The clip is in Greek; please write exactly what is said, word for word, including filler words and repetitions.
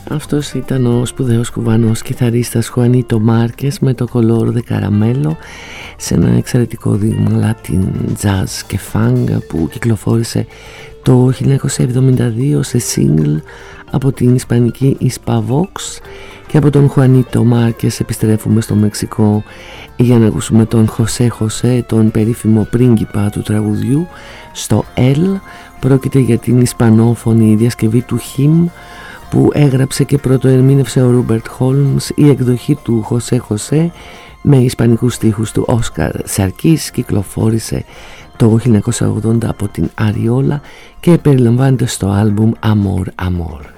Αυτός ήταν ο σπουδαίος κουβανός κιθαρίστας Χουανίτο Μάρκες με το Color de Caramelo, σε ένα εξαιρετικό δείγμα Latin jazz και funk που κυκλοφόρησε το χίλια εννιακόσια εβδομήντα δύο σε single από την ισπανική Hispavox. Και από τον Χουανίτο Μάρκες επιστρέφουμε στο Μεξικό για να ακούσουμε τον Χωσέ Χωσέ, τον περίφημο πρίγκιπα του τραγουδιού, στο El. Πρόκειται για την ισπανόφωνη διασκευή του Him που έγραψε και πρωτοερμήνευσε ο Ρούμπερτ Χόλμς. Η εκδοχή του Χωσέ Χωσέ με ισπανικούς στίχους του Όσκαρ Σαρκής κυκλοφόρησε το χίλια εννιακόσια ογδόντα από την Αριόλα και περιλαμβάνεται στο άλμπουμ Amor Amor.